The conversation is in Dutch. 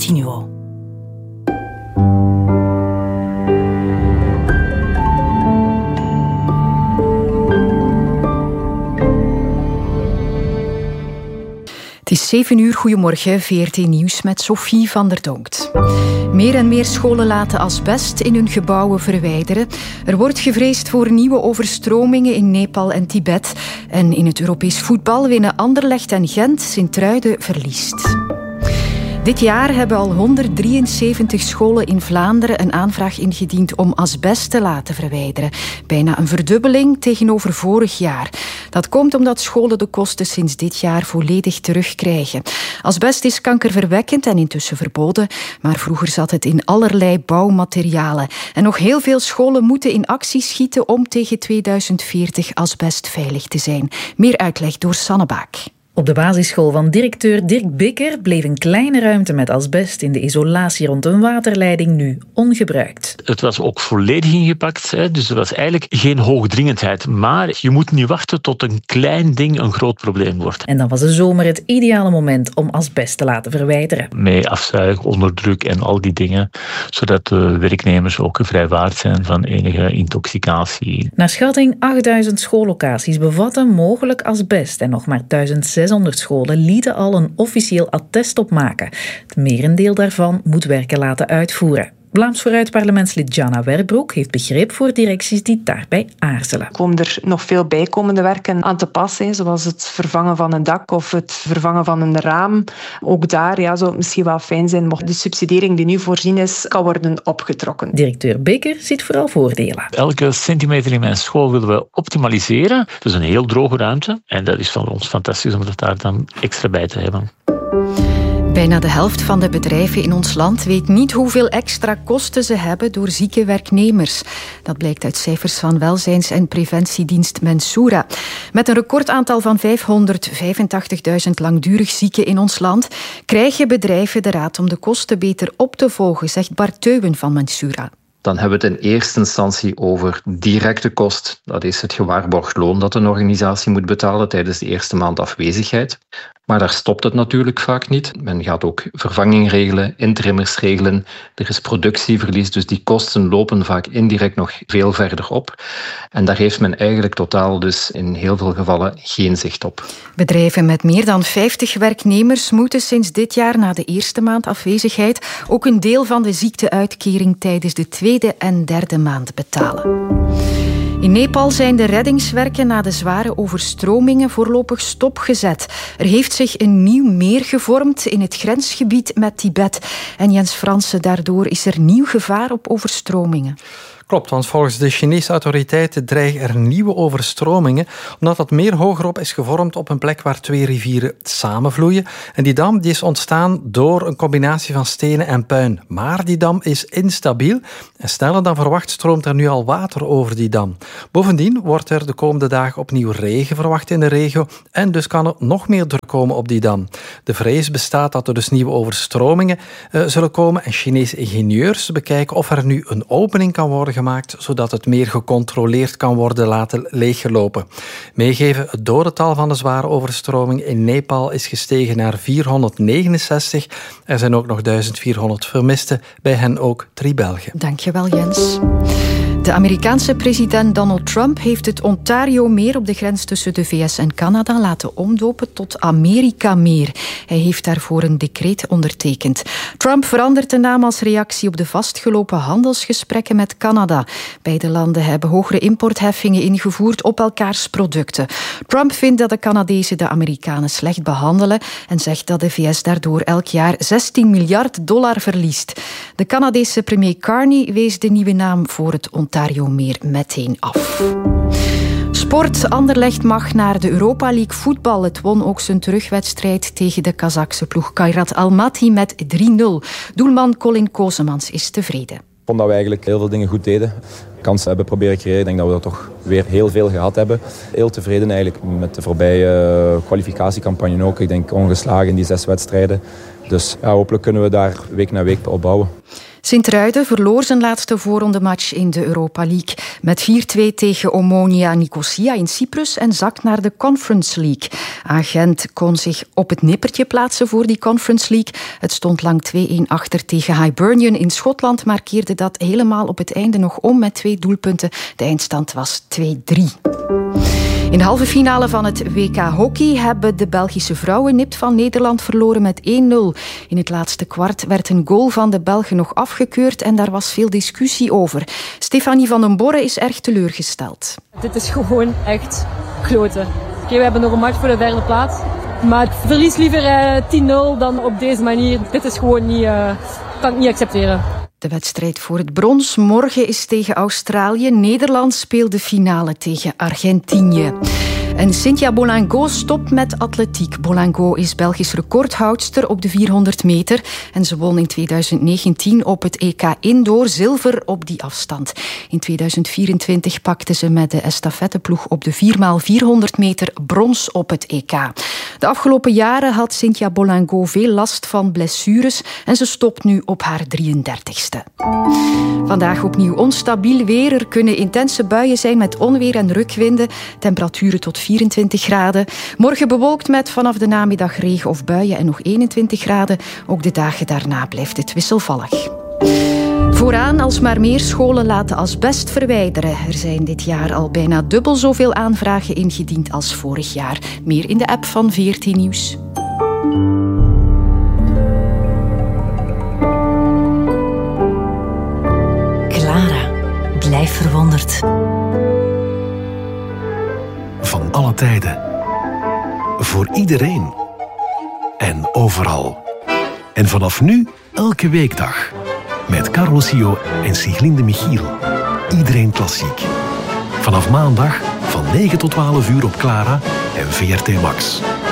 Continuo. Het is 7 uur, goedemorgen, VRT Nieuws met Sophie van der Donkt. Meer en meer scholen laten asbest in hun gebouwen verwijderen. Er wordt gevreesd voor nieuwe overstromingen in Nepal en Tibet. En in het Europees voetbal winnen Anderlecht en Gent. Sint-Truiden verliest. Dit jaar hebben al 173 scholen in Vlaanderen een aanvraag ingediend om asbest te laten verwijderen. Bijna een verdubbeling tegenover vorig jaar. Dat komt omdat scholen de kosten sinds dit jaar volledig terugkrijgen. Asbest is kankerverwekkend en intussen verboden, maar vroeger zat het in allerlei bouwmaterialen. En nog heel veel scholen moeten in actie schieten om tegen 2040 asbestveilig te zijn. Meer uitleg door Sanne Baak. Op de basisschool van directeur Dirk Bikker bleef een kleine ruimte met asbest in de isolatie rond een waterleiding nu ongebruikt. Het was ook volledig ingepakt, dus er was eigenlijk geen hoogdringendheid. Maar je moet niet wachten tot een klein ding een groot probleem wordt. En dan was de zomer het ideale moment om asbest te laten verwijderen. Met afzuig, onderdruk en al die dingen, zodat de werknemers ook vrijwaard zijn van enige intoxicatie. Naar schatting 8000 schoollocaties bevatten mogelijk asbest en nog maar 1600 scholen lieten al een officieel attest opmaken. Het merendeel daarvan moet werken laten uitvoeren. Vlaams Vooruit parlementslid Jana Werbroek heeft begrip voor directies die daarbij aarzelen. Komen er nog veel bijkomende werken aan te passen, zoals het vervangen van een dak of het vervangen van een raam. Ook daar zou het misschien wel fijn zijn mocht de subsidiëring die nu voorzien is, kan worden opgetrokken. Directeur Bikker ziet vooral voordelen. Elke centimeter in mijn school willen we optimaliseren. Het is een heel droge ruimte en dat is van ons fantastisch om dat daar dan extra bij te hebben. Bijna de helft van de bedrijven in ons land weet niet hoeveel extra kosten ze hebben door zieke werknemers. Dat blijkt uit cijfers van welzijns- en preventiedienst Mensura. Met een recordaantal van 585.000 langdurig zieken in ons land krijgen bedrijven de raad om de kosten beter op te volgen, zegt Bart Teuwen van Mensura. Dan hebben we het in eerste instantie over directe kost. Dat is het gewaarborgd loon dat een organisatie moet betalen tijdens de eerste maand afwezigheid. Maar daar stopt het natuurlijk vaak niet. Men gaat ook vervanging regelen, interimmers regelen. Er is productieverlies, dus die kosten lopen vaak indirect nog veel verder op. En daar heeft men eigenlijk totaal dus in heel veel gevallen geen zicht op. Bedrijven met meer dan 50 werknemers moeten sinds dit jaar na de eerste maand afwezigheid ook een deel van de ziekteuitkering tijdens de tweede en derde maand betalen. In Nepal zijn de reddingswerken na de zware overstromingen voorlopig stopgezet. Er heeft zich een nieuw meer gevormd in het grensgebied met Tibet. En Jens Fransen, daardoor is er nieuw gevaar op overstromingen. Klopt, want volgens de Chinese autoriteiten dreigen er nieuwe overstromingen, omdat dat meer hogerop is gevormd op een plek waar 2 rivieren samenvloeien. En die dam die is ontstaan door een combinatie van stenen en puin. Maar die dam is instabiel en sneller dan verwacht stroomt er nu al water over die dam. Bovendien wordt er de komende dagen opnieuw regen verwacht in de regio en dus kan er nog meer druk komen op die dam. De vrees bestaat dat er dus nieuwe overstromingen zullen komen en Chinese ingenieurs bekijken of er nu een opening kan worden gemaakt, zodat het meer gecontroleerd kan worden laten leeggelopen. Meegeven, het dodental van de zware overstroming in Nepal is gestegen naar 469. Er zijn ook nog 1400 vermisten, bij hen ook 3 Belgen. Dankjewel, Jens. De Amerikaanse president Donald Trump heeft het Ontario-meer op de grens tussen de VS en Canada laten omdopen tot Amerika-meer. Hij heeft daarvoor een decreet ondertekend. Trump verandert de naam als reactie op de vastgelopen handelsgesprekken met Canada. Beide landen hebben hogere importheffingen ingevoerd op elkaars producten. Trump vindt dat de Canadezen de Amerikanen slecht behandelen en zegt dat de VS daardoor elk jaar $16 miljard verliest. De Canadese premier Carney wees de nieuwe naam voor het Ontario-meer meteen af. Sport. Anderlecht mag naar de Europa League voetbal. Het won ook zijn terugwedstrijd tegen de Kazachse ploeg Kairat Almaty met 3-0. Doelman Colin Kozemans is tevreden. Ik vond dat we eigenlijk heel veel dingen goed deden. Kansen hebben proberen creëren. Ik denk dat we dat toch weer heel veel gehad hebben. Heel tevreden eigenlijk met de voorbije kwalificatiecampagne ook. Ik denk ongeslagen in die 6 wedstrijden. Dus ja, hopelijk kunnen we daar week na week op bouwen. Sint-Truiden verloor zijn laatste voorrondematch in de Europa League met 4-2 tegen Omonia Nicosia in Cyprus en zakt naar de Conference League. Gent kon zich op het nippertje plaatsen voor die Conference League. Het stond lang 2-1 achter tegen Hibernian in Schotland, maar keerde dat helemaal op het einde nog om met 2 doelpunten. De eindstand was 2-3. In de halve finale van het WK Hockey hebben de Belgische vrouwen nipt van Nederland verloren met 1-0. In het laatste kwart werd een goal van de Belgen nog afgekeurd en daar was veel discussie over. Stefanie van den Borre is erg teleurgesteld. Dit is gewoon echt kloten. Oké, we hebben nog een match voor de derde plaats. Maar ik verlies liever 10-0 dan op deze manier. Dit is gewoon niet, kan ik niet accepteren. De wedstrijd voor het brons morgen is tegen Australië. Nederland speelt de finale tegen Argentinië. En Cynthia Bolingo stopt met atletiek. Bolingo is Belgisch recordhoudster op de 400 meter. En ze won in 2019 op het EK Indoor zilver op die afstand. In 2024 pakte ze met de estafetteploeg op de 4x400 meter brons op het EK. De afgelopen jaren had Cynthia Bolingo veel last van blessures en ze stopt nu op haar 33ste. Vandaag opnieuw onstabiel weer. Er kunnen intense buien zijn met onweer en rukwinden. Temperaturen tot 24 graden. Morgen bewolkt met vanaf de namiddag regen of buien en nog 21 graden. Ook de dagen daarna blijft het wisselvallig. Vooraan alsmaar meer scholen laten asbest verwijderen. Er zijn dit jaar al bijna dubbel zoveel aanvragen ingediend als vorig jaar. Meer in de app van VRT Nieuws. Clara, blijf verwonderd. Van alle tijden. Voor iedereen. En overal. En vanaf nu elke weekdag. Met Carlo Sio en Siglinde Michiel. Iedereen klassiek. Vanaf maandag van 9 tot 12 uur op Clara en VRT Max.